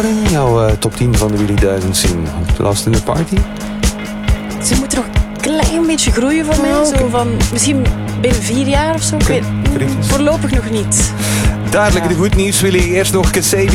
Jouw top 10 van de Willy 1000 zien. Last in the Party? Ze moeten nog een klein beetje groeien voor mij. Zo van, misschien binnen 4 jaar of zo. Ik weet, voorlopig nog niet. Duidelijk de goed nieuws, Willy. Eerst nog Kasabian.